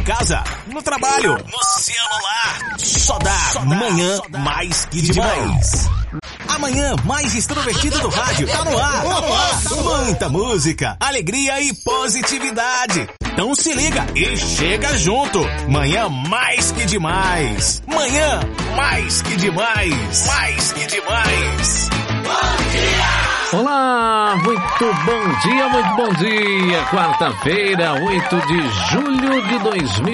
casa, no trabalho, no celular. Só dá Manhã Mais Que Demais. A manhã mais extrovertida do rádio tá no ar. Muita música, alegria e positividade. Então se liga e chega junto. Manhã Mais Que Demais. Manhã Mais Que Demais. Mais que demais. Bom dia! Olá, muito bom dia. Quarta-feira, 8 de julho de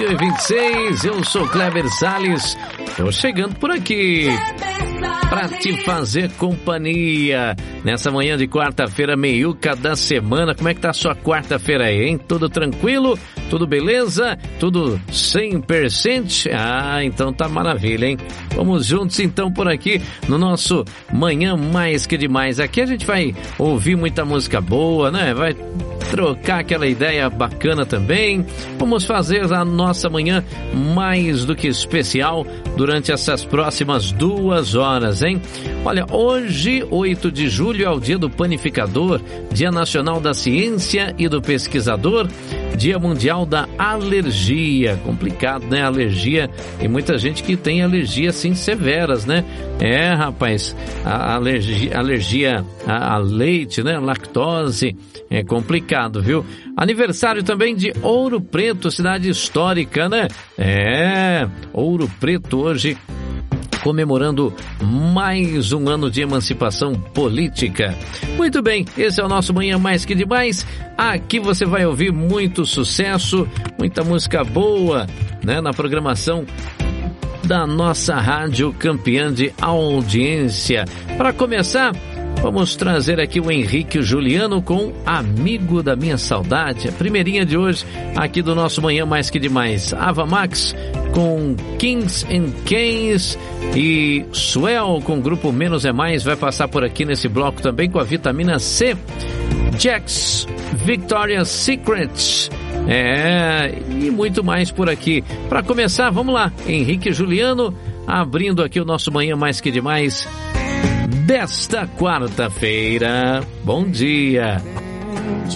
2026. Eu sou Kleber Salles. Tô chegando por aqui para te fazer companhia nessa manhã de quarta-feira, meiuca da semana. Como é que tá a sua quarta-feira aí, hein? Tudo tranquilo? Tudo beleza? Tudo 100%? Ah, então tá maravilha, hein? Vamos juntos então por aqui no nosso Manhã Mais Que Demais. Aqui a gente vai ouvir muita música boa, né? Vai trocar aquela ideia bacana também. Vamos fazer a nossa manhã mais do que especial durante essas próximas 2 horas, hein? Olha, hoje, 8 de julho, é o Dia do Panificador, Dia Nacional da Ciência e do Pesquisador, Dia Mundial da Alergia. Complicado, né? Alergia. Tem muita gente que tem alergias, assim, severas, né? É, rapaz, a alergia a leite, né? Lactose. É complicado, viu? Aniversário também de Ouro Preto, cidade histórica, né? É, Ouro Preto hoje comemorando mais um ano de emancipação política. Muito bem, esse é o nosso Manhã Mais Que Demais. Aqui você vai ouvir muito sucesso, muita música boa, né, na programação da nossa rádio campeã de audiência. Para começar, vamos trazer aqui o Henrique Juliano com Amigo da Minha Saudade, a primeirinha de hoje aqui do nosso Manhã Mais Que Demais. Ava Max com Kings and Queens e Swell com o grupo Menos é Mais vai passar por aqui nesse bloco também com a vitamina C. Jax, Victoria's Secret, e muito mais por aqui. Para começar, vamos lá, Henrique Juliano abrindo aqui o nosso Manhã Mais Que Demais desta quarta-feira. Bom dia.